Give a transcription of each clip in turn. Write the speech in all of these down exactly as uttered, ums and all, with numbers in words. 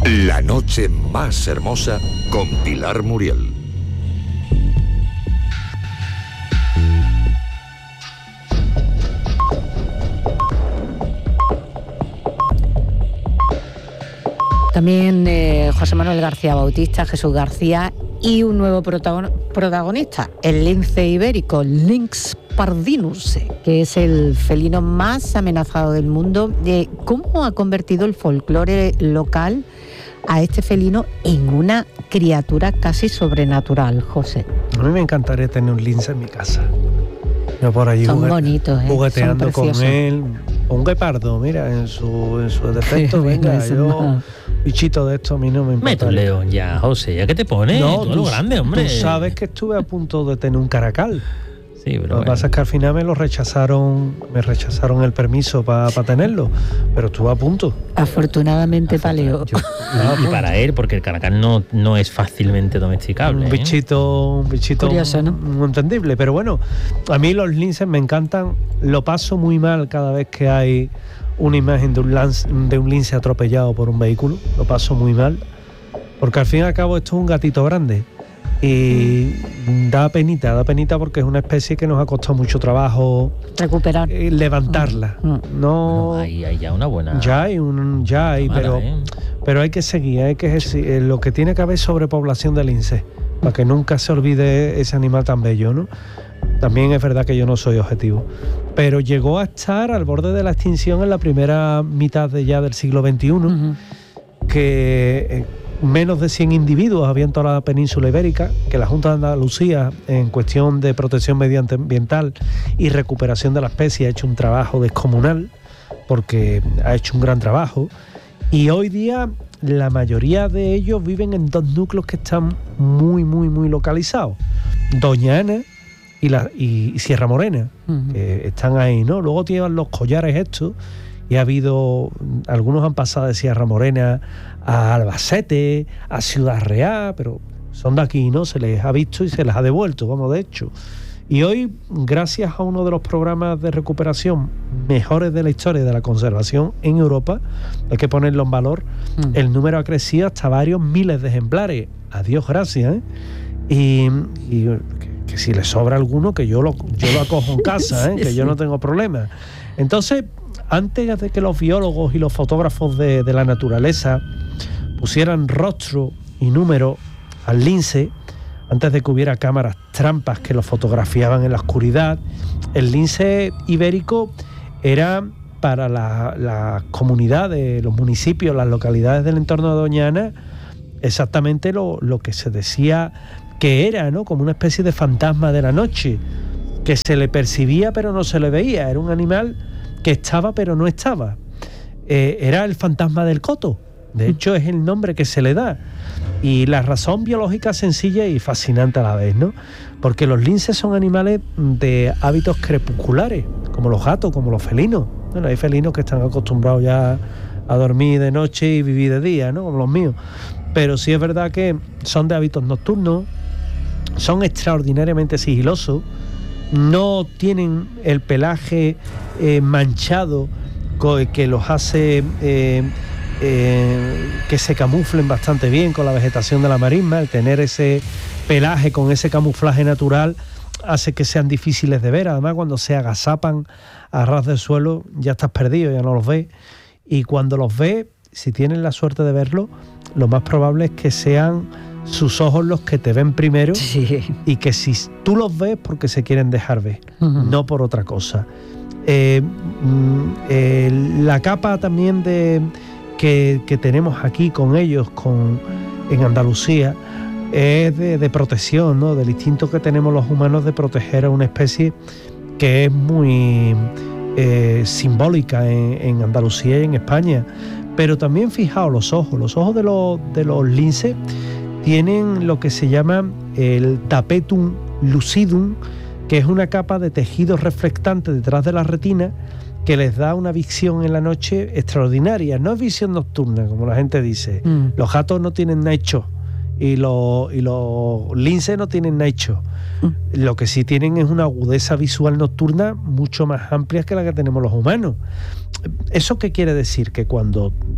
La noche más hermosa con Pilar Muriel. También eh, José Manuel García Bautista, Jesús García y un nuevo protagon- protagonista, el lince ibérico, Lynx pardinus, que es el felino más amenazado del mundo. Eh, ¿Cómo ha convertido el folclore local a este felino en una criatura casi sobrenatural, José? A mí me encantaría tener un lince en mi casa. Yo por allí Son juguete, bonitos, ¿eh? jugueteando Son con preciosos. él. O un guepardo, mira, en su, en su defecto, venga, Eso yo, no. bichito de esto a mí no me importa. Mete un león ya, José, ¿ya qué te pones? No, Tú a lo tú- grande, hombre. Tú sabes que estuve a punto de tener un caracal. Sí, pero Lo que bueno. pasa es que al final me lo rechazaron, me rechazaron el permiso para pa tenerlo, pero estuve a punto. Afortunadamente paleo. Yo- y, y para él, porque el caracal no, no es fácilmente domesticable. Un ¿eh? bichito, un bichito Curioso, ¿no? muy entendible, pero bueno, a mí los linces me encantan. Lo paso muy mal cada vez que hay una imagen de un, lance, de un lince atropellado por un vehículo. Lo paso muy mal, porque al fin y al cabo esto es un gatito grande y da penita, da penita porque es una especie que nos ha costado mucho trabajo Recuperar. eh, levantarla. Mm. No, Bueno, ahí hay ya una buena. ya hay un, ya hay, cámara, pero ¿eh? pero hay que seguir, hay que ejerci- eh, lo que tiene que haber es sobrepoblación de lince, para que nunca se olvide ese animal tan bello, ¿no? También es verdad que yo no soy objetivo, pero llegó a estar al borde de la extinción en la primera mitad de ya del siglo veintiuno, Ujú. que eh, menos de cien individuos había en toda la península ibérica, que la Junta de Andalucía, en cuestión de protección medioambiental y recuperación de la especie, ha hecho un trabajo descomunal, porque ha hecho un gran trabajo, y hoy día la mayoría de ellos viven en dos núcleos que están muy, muy, muy localizados: Doña Ana y, la, y Sierra Morena, Ujú. que están ahí, ¿no? Luego llevan los collares estos, y ha habido, algunos han pasado de Sierra Morena a Albacete, a Ciudad Real, pero son de aquí, ¿no? Se les ha visto y se les ha devuelto, vamos, de hecho. Y hoy, gracias a uno de los programas de recuperación mejores de la historia de la conservación en Europa, hay que ponerlo en valor, Mm. el número ha crecido hasta varios miles de ejemplares. A Dios gracias, ¿eh? Y, y que, que si le sobra alguno, que yo lo, yo lo acojo en casa, ¿eh? Sí, Que yo sí. no tengo problema. Entonces, antes de que los biólogos y los fotógrafos de, de la naturaleza pusieran rostro y número al lince, antes de que hubiera cámaras trampas que lo fotografiaban en la oscuridad, el lince ibérico era para la, la comunidad de los municipios, las localidades del entorno de Doña Ana, exactamente lo, lo que se decía que era, ¿no? Como una especie de fantasma de la noche, que se le percibía pero no se le veía. Era un animal que estaba pero no estaba. Eh, era el fantasma del coto. De hecho, es el nombre que se le da. Y la razón biológica es sencilla y fascinante a la vez, ¿no? Porque los linces son animales de hábitos crepusculares, como los gatos, como los felinos. Bueno, hay felinos que están acostumbrados ya a dormir de noche y vivir de día, ¿no? Como los míos. Pero sí es verdad que son de hábitos nocturnos, son extraordinariamente sigilosos, no tienen el pelaje eh, manchado co- que los hace eh, eh, que se camuflen bastante bien con la vegetación de la marisma. El tener ese pelaje con ese camuflaje natural hace que sean difíciles de ver. Además, cuando se agazapan a ras del suelo, ya estás perdido, ya no los ves. Y cuando los ves, si tienes la suerte de verlo, lo más probable es que sean sus ojos los que te ven primero, Sí. y que si tú los ves porque se quieren dejar ver, Ujú. no por otra cosa. Eh, mm, eh, la capa también de que, que tenemos aquí con ellos, con, en Andalucía, es de, de protección, ¿no? Del instinto que tenemos los humanos de proteger a una especie que es muy eh, simbólica en, en Andalucía y en España. Pero también, fijaos, los ojos, los ojos de los, de los linces tienen lo que se llama el tapetum lucidum, que es una capa de tejido reflectante detrás de la retina que les da una visión en la noche extraordinaria. No es visión nocturna, como la gente dice. Mm. Los gatos no tienen night show y los, y los linces no tienen night show. Mm. Lo que sí tienen es una agudeza visual nocturna mucho más amplia que la que tenemos los humanos. ¿Eso qué quiere decir? Que cuando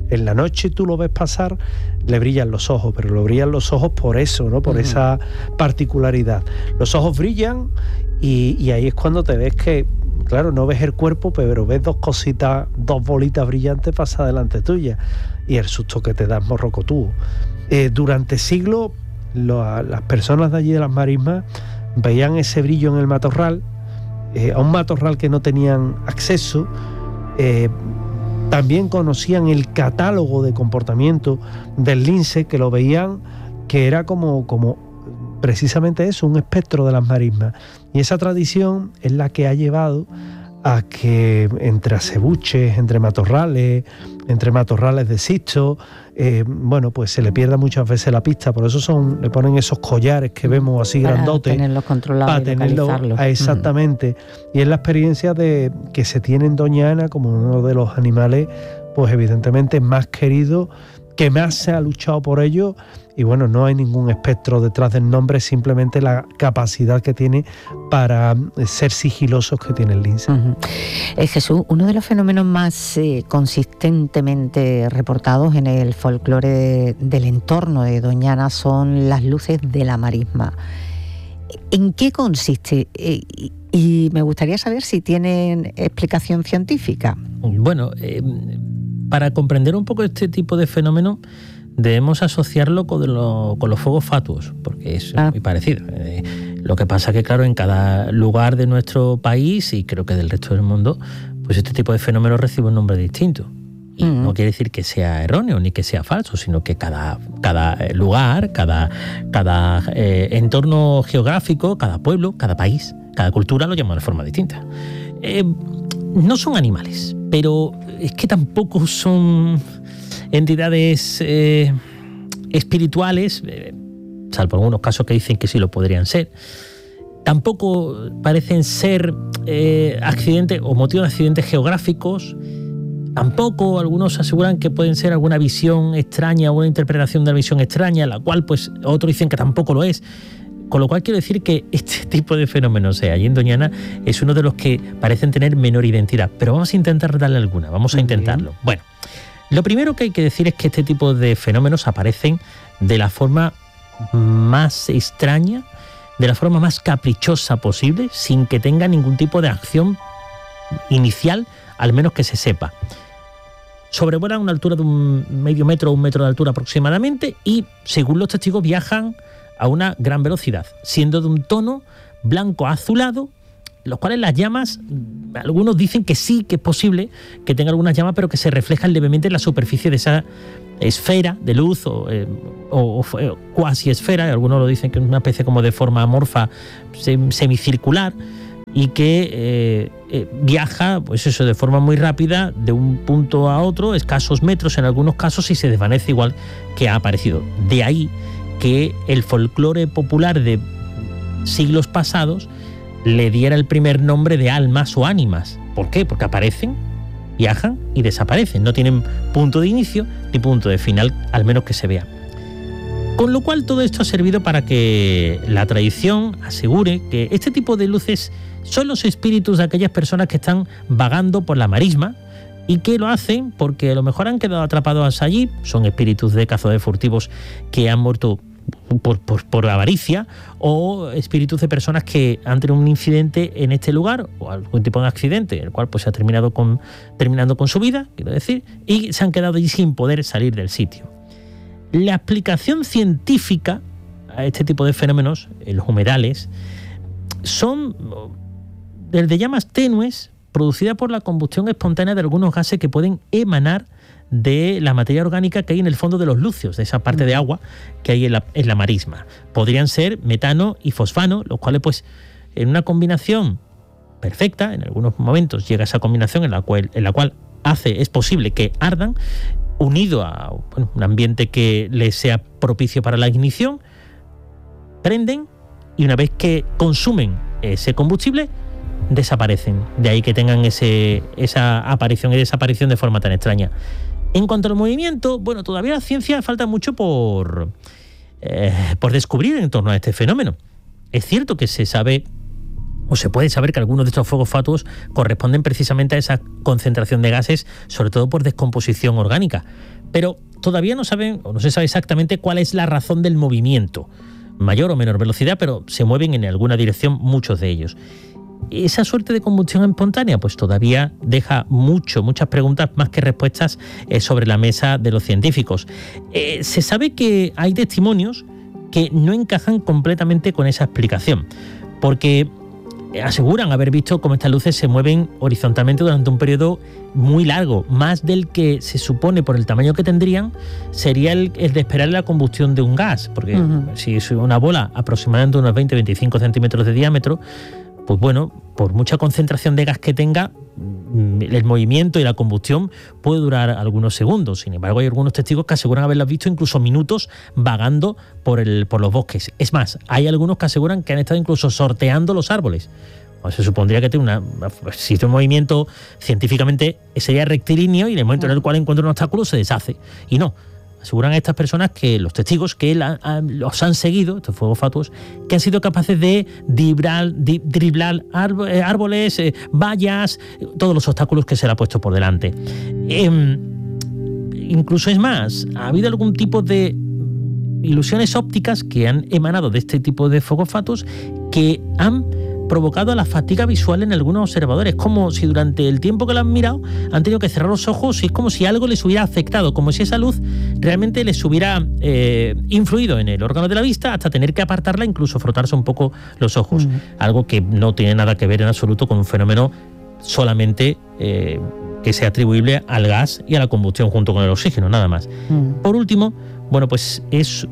en la noche tú lo ves pasar, le brillan los ojos, pero le brillan los ojos por eso, ¿no? Por uh-huh. esa particularidad. Los ojos brillan y, y ahí es cuando te ves que, claro, no ves el cuerpo, pero ves dos cositas, dos bolitas brillantes pasar delante tuya, y el susto que te da es morrocotudo. Eh, durante siglos, lo, las personas de allí de las marismas veían ese brillo en el matorral, eh, a un matorral que no tenían acceso. Eh, también conocían el catálogo de comportamiento del lince, que lo veían que era como, como precisamente eso, un espectro de las marismas. Y esa tradición es la que ha llevado a que entre acebuches, entre matorrales, entre matorrales de cisto, eh, bueno, pues se le pierda muchas veces la pista. Por eso son, le ponen esos collares que vemos así para grandotes. Para tenerlos controlados para y tenerlo, localizarlos. Exactamente. Mm. Y es la experiencia de que se tiene en Doña Ana como uno de los animales, pues evidentemente más queridos, que más se ha luchado por ello. Y bueno, no hay ningún espectro detrás del nombre, simplemente la capacidad que tiene para ser sigilosos que tiene el lince. Uh-huh. eh, Jesús, uno de los fenómenos más eh, consistentemente reportados en el folclore de, del entorno de Doña Ana son las luces de la marisma. ¿En qué consiste? Eh, y, y me gustaría saber si tienen explicación científica. Bueno, eh, para comprender un poco este tipo de fenómeno, debemos asociarlo con, lo, con los fuegos fatuos, porque es ah. muy parecido. Eh, lo que pasa que, claro, en cada lugar de nuestro país, y creo que del resto del mundo, pues este tipo de fenómenos recibe un nombre distinto. Y mm. no quiere decir que sea erróneo ni que sea falso, sino que cada, cada lugar, cada, cada eh, entorno geográfico, cada pueblo, cada país, cada cultura lo llama de forma distinta. Eh, no son animales, pero es que tampoco son entidades eh, espirituales, eh, salvo algunos casos que dicen que sí lo podrían ser. Tampoco parecen ser eh, accidentes o motivo de accidentes geográficos. Tampoco algunos aseguran que pueden ser alguna visión extraña o una interpretación de la visión extraña, la cual pues otros dicen que tampoco lo es. Con lo cual quiero decir que este tipo de fenómenos, o sea, allí en Doña Ana, es uno de los que parecen tener menor identidad. Pero vamos a intentar darle alguna, vamos a intentarlo. Bueno, lo primero que hay que decir es que este tipo de fenómenos aparecen de la forma más extraña, de la forma más caprichosa posible, sin que tenga ningún tipo de acción inicial, al menos que se sepa. Sobrevuelan a una altura de un medio metro o un metro de altura aproximadamente y, según los testigos, viajan a una gran velocidad, siendo de un tono blanco azulado, los cuales las llamas, algunos dicen que sí, que es posible que tenga algunas llamas, pero que se reflejan levemente en la superficie de esa esfera de luz o, eh, o, o cuasi esfera, algunos lo dicen que es una especie como de forma amorfa semicircular, y que eh, eh, viaja, pues eso, de forma muy rápida de un punto a otro, escasos metros en algunos casos, y se desvanece igual que ha aparecido. De ahí que el folclore popular de siglos pasados le diera el primer nombre de almas o ánimas. ¿Por qué? Porque aparecen, viajan y desaparecen. No tienen punto de inicio ni punto de final, al menos que se vea. Con lo cual todo esto ha servido para que la tradición asegure que este tipo de luces son los espíritus de aquellas personas que están vagando por la marisma y que lo hacen porque a lo mejor han quedado atrapados allí, son espíritus de cazadores furtivos que han muerto por, por, por avaricia, o espíritus de personas que han tenido un incidente en este lugar o algún tipo de accidente, el cual pues se ha terminado con, terminando con su vida, quiero decir, y se han quedado allí sin poder salir del sitio. La explicación científica a este tipo de fenómenos en los humedales son desde llamas tenues producidas por la combustión espontánea de algunos gases que pueden emanar de la materia orgánica que hay en el fondo de los lucios, de esa parte de agua que hay en la, en la marisma. Podrían ser metano y fosfano, los cuales pues en una combinación perfecta, en algunos momentos llega esa combinación en la cual, en la cual hace, es posible que ardan, unido a bueno, un ambiente que les sea propicio para la ignición, prenden y una vez que consumen ese combustible, desaparecen. De ahí que tengan ese, esa aparición y desaparición de forma tan extraña. En cuanto al movimiento, bueno, todavía la ciencia falta mucho por, eh, por descubrir en torno a este fenómeno. Es cierto que se sabe o se puede saber que algunos de estos fuegos fatuos corresponden precisamente a esa concentración de gases, sobre todo por descomposición orgánica. Pero todavía no saben, o no se sabe exactamente cuál es la razón del movimiento, mayor o menor velocidad, pero se mueven en alguna dirección muchos de ellos. Esa suerte de combustión espontánea pues todavía deja mucho, muchas preguntas más que respuestas eh, sobre la mesa de los científicos. Eh, se sabe que hay testimonios que no encajan completamente con esa explicación, porque aseguran haber visto cómo estas luces se mueven horizontalmente durante un periodo muy largo, más del que se supone por el tamaño que tendrían sería el, el de esperar la combustión de un gas, porque uh-huh. si es una bola aproximadamente unos veinte a veinticinco centímetros de diámetro, pues bueno, por mucha concentración de gas que tenga, el movimiento y la combustión puede durar algunos segundos. Sin embargo, hay algunos testigos que aseguran haberlas visto incluso minutos vagando por, el, por los bosques. Es más, hay algunos que aseguran que han estado incluso sorteando los árboles. O se supondría que tiene una, si tiene un movimiento científicamente sería rectilíneo y en el momento en el cual encuentra un obstáculo se deshace. Y no. Aseguran a estas personas que los testigos que la, a, los han seguido, estos fuegos fatuos, que han sido capaces de driblar, di, driblar árboles, eh, vallas, todos los obstáculos que se le ha puesto por delante. Eh, incluso es más, ha habido algún tipo de ilusiones ópticas que han emanado de este tipo de fuegos fatuos que han provocado la fatiga visual en algunos observadores, como si durante el tiempo que lo han mirado han tenido que cerrar los ojos y es como si algo les hubiera afectado, como si esa luz realmente les hubiera eh, influido en el órgano de la vista hasta tener que apartarla, incluso frotarse un poco los ojos, mm. algo que no tiene nada que ver en absoluto con un fenómeno solamente eh, que sea atribuible al gas y a la combustión junto con el oxígeno, nada más. Mm. Por último, bueno, pues es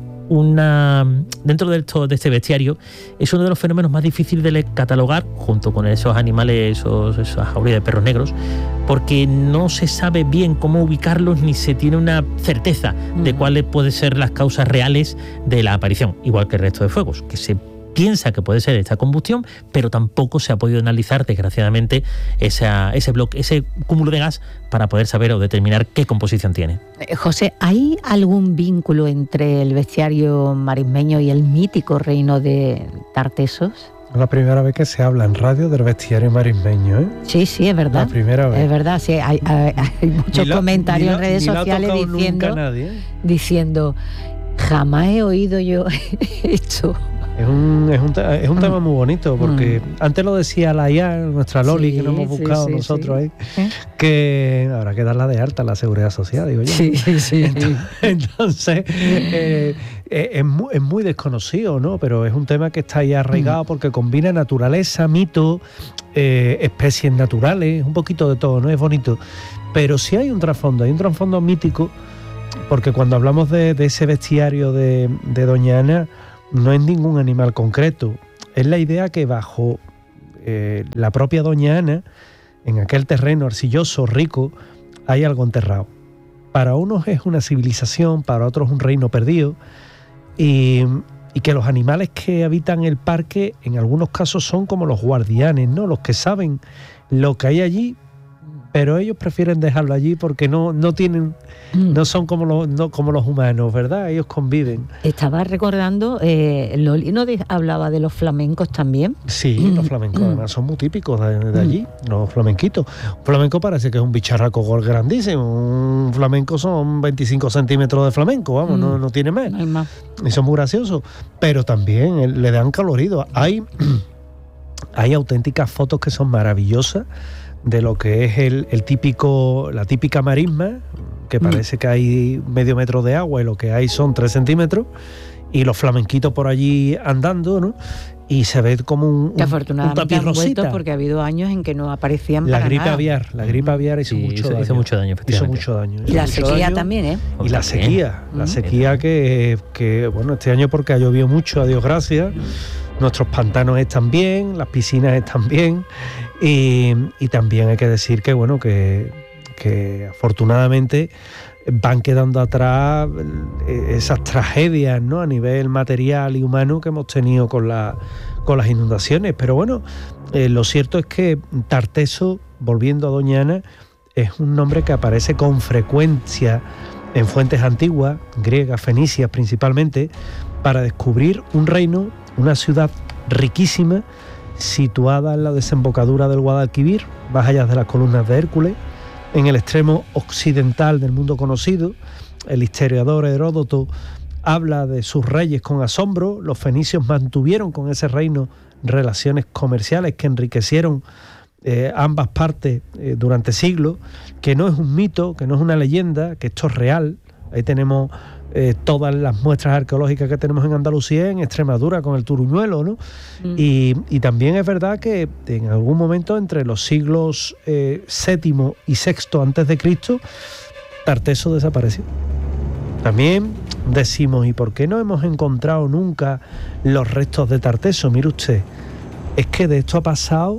una dentro de, esto, de este bestiario es uno de los fenómenos más difíciles de catalogar junto con esos animales, esos, esas jaurías de perros negros, porque no se sabe bien cómo ubicarlos ni se tiene una certeza de cuáles pueden ser las causas reales de la aparición, igual que el resto de fuegos, que se piensa que puede ser esta combustión, pero tampoco se ha podido analizar, desgraciadamente, esa, ese bloque, ese cúmulo de gas para poder saber o determinar qué composición tiene. Eh, José, ¿hay algún vínculo entre el bestiario marismeño y el mítico reino de Tartessos? Es la primera vez que se habla en radio del bestiario marismeño, ¿eh? Sí, sí, es verdad. La primera vez. Es verdad, sí, hay, hay, hay muchos lo, comentarios lo, en redes sociales diciendo, nadie, ¿eh? diciendo, jamás he oído yo esto. Es un, es un, es un mm. tema muy bonito, porque mm. antes lo decía la I A, nuestra Loli, sí, que nos hemos buscado sí, sí, nosotros sí. ahí, ¿Eh? que habrá que darla de alta a la Seguridad Social, digo yo. Sí, sí, sí. Entonces, entonces eh, es, muy, es muy desconocido, ¿no? Pero es un tema que está ahí arraigado mm. porque combina naturaleza, mito, eh, especies naturales, un poquito de todo, ¿no? Es bonito. Pero sí hay un trasfondo, hay un trasfondo mítico, porque cuando hablamos de, de ese bestiario de, de Doña Ana, no es ningún animal concreto, es la idea que bajo eh, la propia Doña Ana, en aquel terreno arcilloso, rico, hay algo enterrado. Para unos es una civilización, para otros un reino perdido, y, y que los animales que habitan el parque en algunos casos son como los guardianes, ¿no? Los que saben lo que hay allí, pero ellos prefieren dejarlo allí porque no, no tienen, mm. no son como los, no, como los humanos, ¿verdad? Ellos conviven. Estaba recordando, eh, Loli ¿no de, hablaba de los flamencos también? Sí, mm. los flamencos mm. además son muy típicos de, de allí, mm. los flamenquitos. Un flamenco parece que es un bicharraco gol grandísimo, un flamenco son veinticinco centímetros de flamenco, vamos, mm. no, no tiene más. No hay más. Y son muy graciosos, pero también eh, le dan colorido. Hay, hay auténticas fotos que son maravillosas de lo que es el, el típico, la típica marisma, que parece mm. que hay medio metro de agua y lo que hay son tres centímetros, y los flamenquitos por allí andando, ¿no? Y se ve como un, un, afortunadamente un tapiz han rosita. Vuelto porque ha habido años en que no aparecían la para gripe nada. aviar, la gripe aviar hizo, sí, mucho, hizo, daño. hizo mucho daño. Hizo mucho daño. Y la sequía daño. también, ¿eh? Y la sequía, ¿Mm? la sequía que, que, bueno, este año porque ha llovido mucho, a Dios gracias. Nuestros pantanos están bien, las piscinas están bien, y, y también hay que decir que, bueno, que, que afortunadamente van quedando atrás esas tragedias, ¿no? A nivel material y humano que hemos tenido con, la, con las inundaciones. Pero bueno, eh, lo cierto es que Tarteso, volviendo a Doña Ana, es un nombre que aparece con frecuencia en fuentes antiguas, griegas, fenicias principalmente, para descubrir un reino, una ciudad riquísima situada en la desembocadura del Guadalquivir, más allá de las columnas de Hércules, en el extremo occidental del mundo conocido. El historiador Heródoto habla de sus reyes con asombro. Los fenicios mantuvieron con ese reino relaciones comerciales que enriquecieron eh, ambas partes eh, durante siglos, que no es un mito, que no es una leyenda, que esto es real. Ahí tenemos eh, todas las muestras arqueológicas que tenemos en Andalucía, en Extremadura con el Turuñuelo, ¿no? Mm. Y, y también es verdad que en algún momento entre los siglos eh, séptimo y sexto antes de Cristo, Tarteso desapareció. También decimos, ¿y por qué no hemos encontrado nunca los restos de Tarteso? Mire usted, es que de esto ha pasado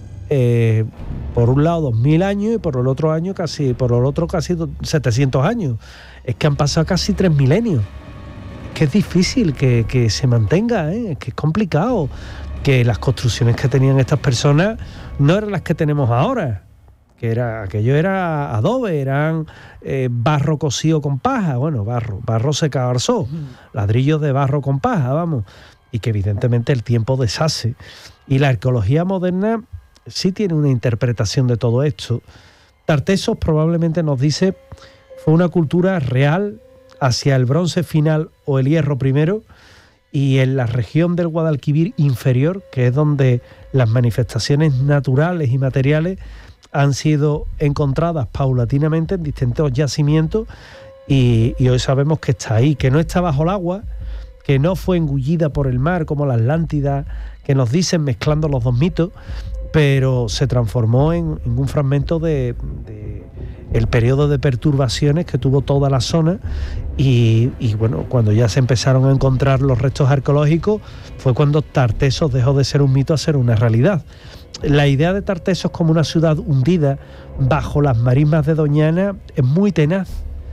eh, por un lado dos mil años y por el otro año casi, por el otro casi setecientos años. Es que han pasado casi tres milenios. Es que es difícil que, que se mantenga, ¿eh? Es que es complicado. Que las construcciones que tenían estas personas no eran las que tenemos ahora. Que era, aquello era adobe, eran eh, barro cocido con paja, bueno, barro, barro secado al sol, ladrillos de barro con paja, vamos, y que evidentemente el tiempo deshace. Y la arqueología moderna sí tiene una interpretación de todo esto. Tartesos probablemente nos dice fue una cultura real hacia el bronce final o el hierro primero, y en la región del Guadalquivir inferior, que es donde las manifestaciones naturales y materiales han sido encontradas paulatinamente en distintos yacimientos, y, y hoy sabemos que está ahí, que no está bajo el agua, que no fue engullida por el mar como la Atlántida, que nos dicen mezclando los dos mitos, pero se transformó en, en un fragmento de, de el periodo de perturbaciones que tuvo toda la zona, y, y bueno, cuando ya se empezaron a encontrar los restos arqueológicos fue cuando Tartesos dejó de ser un mito a ser una realidad. La idea de Tartesos como una ciudad hundida bajo las marismas de Doñana es muy tenaz,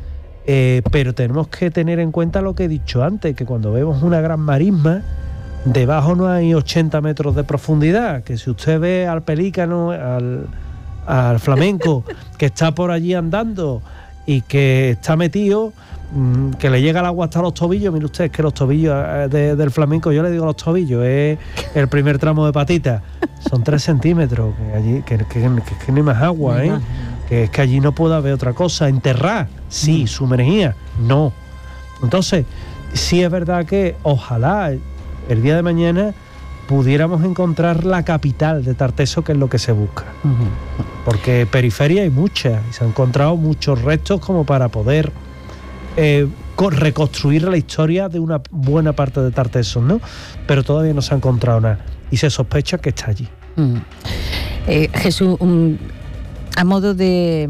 eh, pero tenemos que tener en cuenta lo que he dicho antes, que cuando vemos una gran marisma, debajo no hay ochenta metros de profundidad, que si usted ve al pelícano, al, al flamenco, que está por allí andando y que está metido, que le llega el agua hasta los tobillos. Mire usted, es que los tobillos de, del flamenco, yo le digo los tobillos, es el primer tramo de patita, son tres centímetros, que allí que, que, que, que no hay más agua, ¿eh? Que es que allí no puede haber otra cosa. Enterrar, sí, sumergida, no. Entonces, sí es verdad que ojalá el día de mañana pudiéramos encontrar la capital de Tarteso, que es lo que se busca. Uh-huh. Porque periferia hay muchas, y se han encontrado muchos restos como para poder Eh, reconstruir la historia de una buena parte de Tartesos, ¿no? Pero todavía no se ha encontrado nada y se sospecha que está allí. Mm. Eh, Jesús, um, a modo de,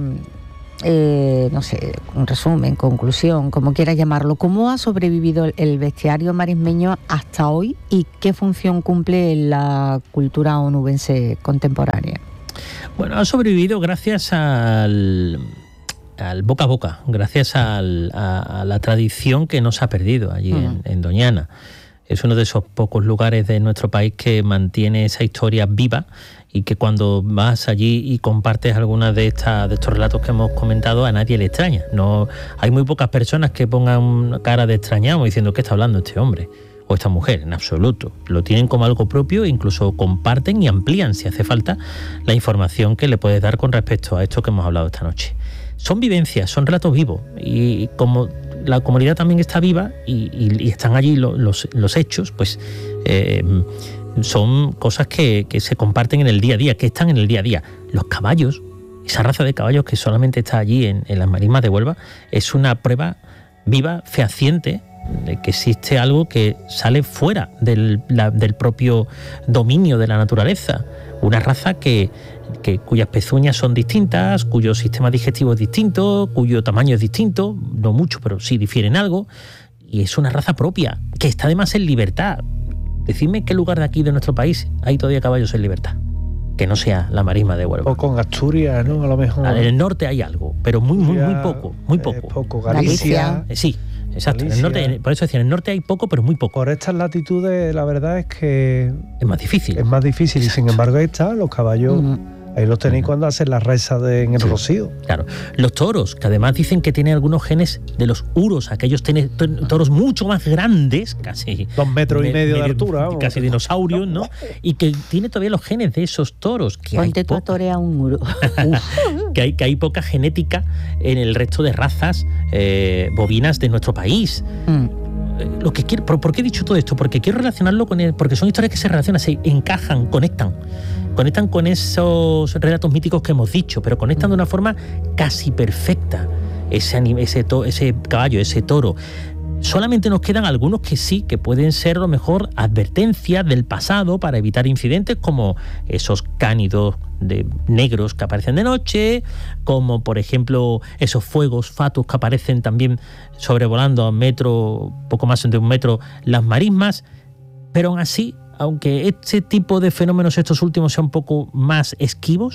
eh, no sé, un resumen, conclusión, como quieras llamarlo, ¿cómo ha sobrevivido el bestiario marismeño hasta hoy y qué función cumple en la cultura onubense contemporánea? Bueno, ha sobrevivido gracias al... al boca a boca, gracias al, a, a la tradición que no se ha perdido allí uh-huh. en, en Doñana. Es uno de esos pocos lugares de nuestro país que mantiene esa historia viva, y que cuando vas allí y compartes algunas de estas de estos relatos que hemos comentado, a nadie le extraña. No, hay muy pocas personas que pongan cara de extrañado diciendo ¿qué está hablando este hombre o esta mujer? En absoluto. Lo tienen como algo propio e incluso comparten y amplían, si hace falta, la información que le puedes dar con respecto a esto que hemos hablado esta noche. Son vivencias, son relatos vivos, y como la comunidad también está viva y, y, y están allí los, los, los hechos, pues eh, son cosas que, que se comparten en el día a día, que están en el día a día. Los caballos, esa raza de caballos que solamente está allí en, en las marismas de Huelva, es una prueba viva, fehaciente, de que existe algo que sale fuera del, la, del propio dominio de la naturaleza. Una raza que, que cuyas pezuñas son distintas, cuyo sistema digestivo es distinto, cuyo tamaño es distinto, no mucho, pero sí difieren algo, y es una raza propia, que está además en libertad. Decidme qué lugar de aquí de nuestro país hay todavía caballos en libertad, que no sea la marisma de Huelva. O con Asturias, ¿no? A lo mejor. En el norte hay algo, pero muy, muy, muy poco, muy poco. Eh, poco. Galicia. Eh, sí. Exacto, en el norte, por eso decía, en el norte hay poco, pero muy poco. Por estas latitudes la verdad es que es más difícil. Es más difícil. Exacto. Y sin embargo ahí está, los caballos uh-huh. Ahí los tenéis cuando hacen la reza de, en el sí. Rocío. Claro. Los toros, que además dicen que tienen algunos genes de los uros, aquellos tienen toros mucho más grandes, casi... Dos metros me, y medio de altura. Casi vamos. Dinosaurios, ¿no? Y que tiene todavía los genes de esos toros. Que Ponte tú a torear un uro. que, hay, que hay poca genética en el resto de razas eh, bovinas de nuestro país. Mm. Lo que quiero, ¿por qué he dicho todo esto? Porque quiero relacionarlo con él, porque son historias que se relacionan, se encajan, conectan. Conectan con esos relatos míticos que hemos dicho, pero conectan de una forma casi perfecta. Ese, ese, to, ese caballo, ese toro. Solamente nos quedan algunos que sí, que pueden ser a lo mejor advertencias del pasado para evitar incidentes como esos cánidos de negros que aparecen de noche, como por ejemplo esos fuegos fatuos que aparecen también sobrevolando a un metro, poco más de un metro, las marismas, pero aún así, aunque este tipo de fenómenos estos últimos sean un poco más esquivos,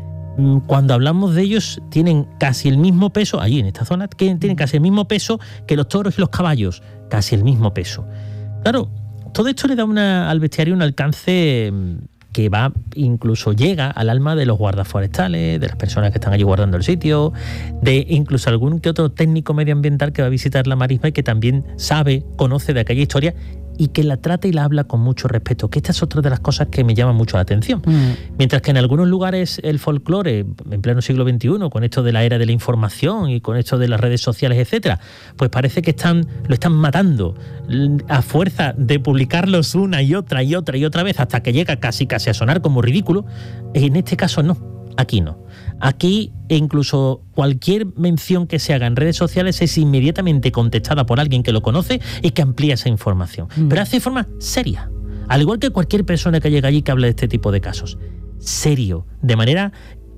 cuando hablamos de ellos tienen casi el mismo peso, allí en esta zona, que tienen casi el mismo peso que los toros y los caballos, casi el mismo peso. Claro, todo esto le da una, al bestiario un alcance que va, incluso llega al alma de los guardas forestales, de las personas que están allí guardando el sitio, de incluso algún que otro técnico medioambiental que va a visitar la marisma y que también sabe, conoce de aquella historia y que la trata y la habla con mucho respeto, que esta es otra de las cosas que me llaman mucho la atención. Mm. Mientras que en algunos lugares el folclore, en pleno siglo veintiuno, con esto de la era de la información y con esto de las redes sociales, etcétera, pues parece que están, lo están matando a fuerza de publicarlos una y otra y otra y otra vez hasta que llega casi casi a sonar como ridículo. En este caso no, aquí no. Aquí incluso cualquier mención que se haga en redes sociales es inmediatamente contestada por alguien que lo conoce y que amplía esa información. Mm. Pero hace de forma seria. Al igual que cualquier persona que llega allí que hable de este tipo de casos. Serio. De manera...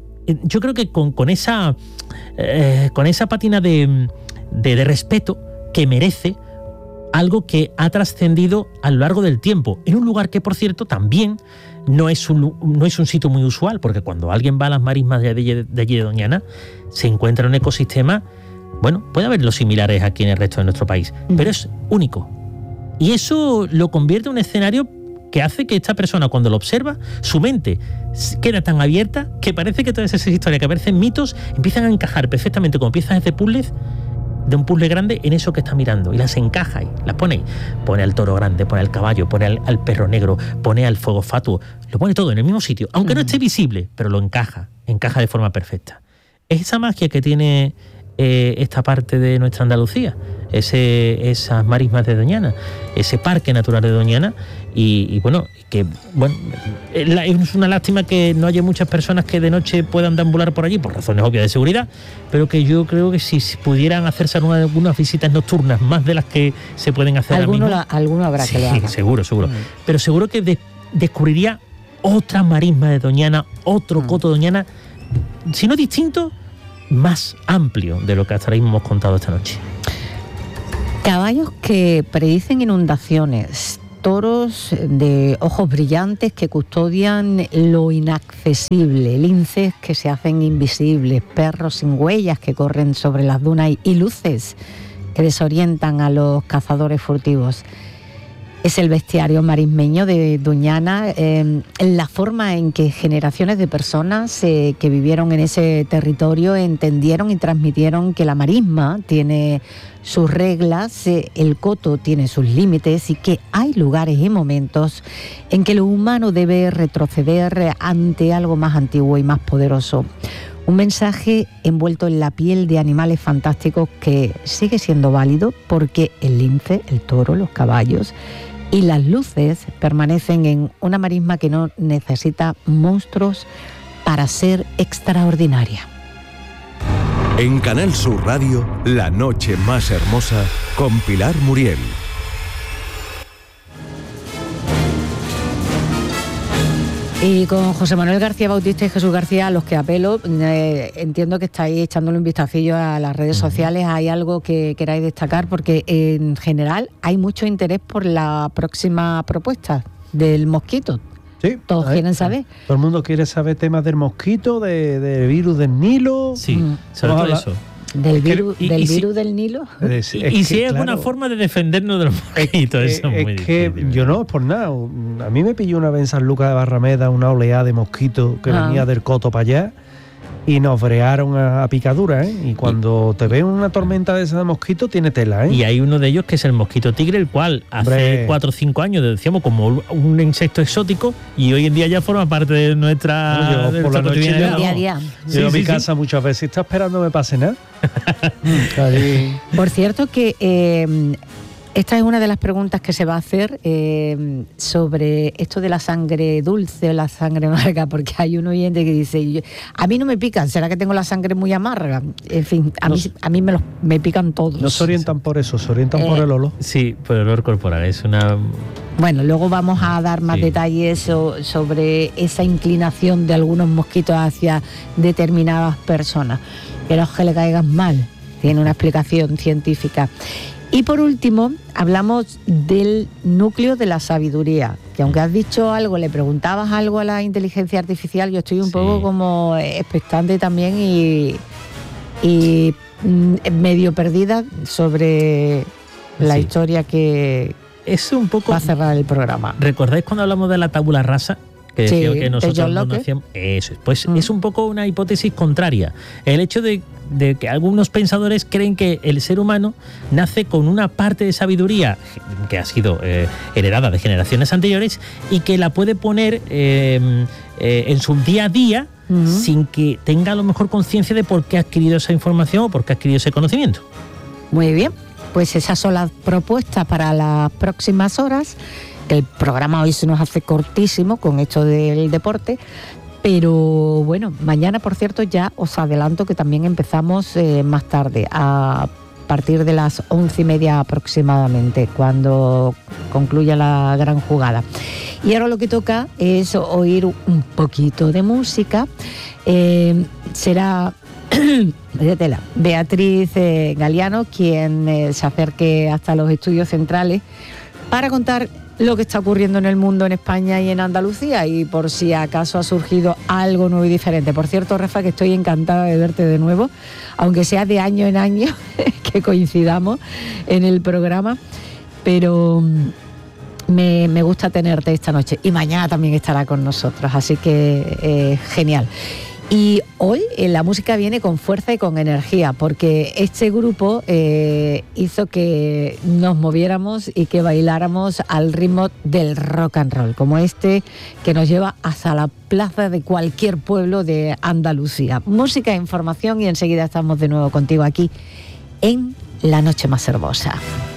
Yo creo que con, con esa eh, con esa pátina de, de, de respeto que merece algo que ha trascendido a lo largo del tiempo. En un lugar que, por cierto, también... No es, un, no es un sitio muy usual, porque cuando alguien va a las marismas de allí de, de, de Doñana, se encuentra un ecosistema, bueno, puede haber los similares aquí en el resto de nuestro país, uh-huh. pero es único. Y eso lo convierte en un escenario que hace que esta persona, cuando lo observa, su mente queda tan abierta que parece que todas esas historias que parecen mitos empiezan a encajar perfectamente como piezas de puzzles, de un puzzle grande en eso que está mirando y las encaja y las pone ahí. Pone al toro grande, pone al caballo, pone al, al perro negro, pone al fuego fatuo, lo pone todo en el mismo sitio, aunque uh-huh. no esté visible, pero lo encaja, encaja de forma perfecta. Es esa magia que tiene eh, esta parte de nuestra Andalucía, ese, esas marismas de Doñana, ese parque natural de Doñana y, y bueno, que bueno, es una lástima que no haya muchas personas que de noche puedan deambular por allí por razones obvias de seguridad, pero que yo creo que si pudieran hacerse algunas, algunas visitas nocturnas más de las que se pueden hacer alguno ahora mismo, la, alguno habrá sí, que lo haga. seguro, seguro, mm. pero seguro que de, descubriría otra marisma de Doñana, otro mm. coto de Doñana, si no distinto, más amplio de lo que hasta ahora mismo hemos contado esta noche. Caballos que predicen inundaciones, toros de ojos brillantes que custodian lo inaccesible, linces que se hacen invisibles, perros sin huellas que corren sobre las dunas y luces que desorientan a los cazadores furtivos. Es el bestiario marismeño de Doñana, eh, la forma en que generaciones de personas eh, que vivieron en ese territorio entendieron y transmitieron que la marisma tiene sus reglas, eh, el coto tiene sus límites y que hay lugares y momentos en que lo humano debe retroceder ante algo más antiguo y más poderoso. Un mensaje envuelto en la piel de animales fantásticos que sigue siendo válido porque el lince, el toro, los caballos y las luces permanecen en una marisma que no necesita monstruos para ser extraordinaria. En Canal Sur Radio, La Noche Más Hermosa, con Pilar Muriel. Y con José Manuel García Bautista y Jesús García, a los que apelo, eh, entiendo que estáis echándole un vistacillo a las redes sociales. ¿Hay algo que queráis destacar? Porque en general hay mucho interés por la próxima propuesta del mosquito. Sí, todos ver, quieren saber. Todo el mundo quiere saber temas del mosquito, de, de virus del Nilo. Sí, mm. sobre todo eso. Del que- virus y- del, y si- virus del Nilo. Es- Y, es y si que, hay alguna claro, forma de defendernos de los mosquitos, es, eso es muy es que difícil. yo no es por nada. A mí me pilló una vez en San Lucas de Barrameda una oleada de mosquitos que Ah. venía del Coto para allá y nos brearon a, a picadura, ¿eh? Y cuando te ven una tormenta de esa de mosquitos, tiene tela, ¿eh? Y hay uno de ellos que es el mosquito tigre, el cual hace Hombre. cuatro o cinco años decíamos como un- un insecto exótico y hoy en día ya forma parte de nuestra, Bueno, yo de por nuestra la noche cotidianidad, ya Día a vamos. día. Llego a Sí, mi sí, casa muchas veces, está esperando no me pase nada. Ahí. Por cierto que eh, esta es una de las preguntas que se va a hacer eh, sobre esto de la sangre dulce o la sangre amarga, porque hay un oyente que dice, yo- a mí no me pican, ¿será que tengo la sangre muy amarga? En fin, a No mí, se- a mí me, los, me pican todos. No se orientan por eso, se orientan por Eh, el olor. Sí, por el olor corporal, es una... Bueno, luego vamos a dar más Sí. detalles so- sobre esa inclinación de algunos mosquitos hacia determinadas personas. Que no es que le caigan mal, tiene una explicación científica. Y por último, hablamos del núcleo de la sabiduría, que aunque has dicho algo, le preguntabas algo a la inteligencia artificial, yo estoy un Sí. poco como expectante también y, y mm, medio perdida sobre la Sí. historia que Es un poco... va a cerrar el programa. ¿Recordáis cuando hablamos de la tabula rasa? Que Sí, decía de que nosotros John no Locke. hacíamos. Eso es. Pues Mm. es un poco una hipótesis contraria. El hecho de, de que algunos pensadores creen que el ser humano nace con una parte de sabiduría que ha sido eh, heredada de generaciones anteriores y que la puede poner eh, eh, en su día a día Ujú. sin que tenga a lo mejor conciencia de por qué ha adquirido esa información o por qué ha adquirido ese conocimiento. Muy bien, pues esas son las propuestas para las próximas horas. El programa hoy se nos hace cortísimo con esto del deporte, pero bueno, mañana, por cierto, ya os adelanto que también empezamos eh, más tarde, a partir de las once y media aproximadamente, cuando concluya la gran jugada. Y ahora lo que toca es oír un poquito de música. Eh, será de tela, Beatriz eh, Galeano quien eh, se acerque hasta los estudios centrales para contar lo que está ocurriendo en el mundo, en España y en Andalucía, y por si acaso ha surgido algo nuevo y diferente. Por cierto, Rafa, que estoy encantada de verte de nuevo, aunque sea de año en año que coincidamos en el programa, pero me, me gusta tenerte esta noche, y mañana también estará con nosotros, así que eh, genial. Y hoy eh, la música viene con fuerza y con energía, porque este grupo eh, hizo que nos moviéramos y que bailáramos al ritmo del rock and roll, como este que nos lleva hasta la plaza de cualquier pueblo de Andalucía. Música, información, y enseguida estamos de nuevo contigo aquí en La Noche Más Hermosa.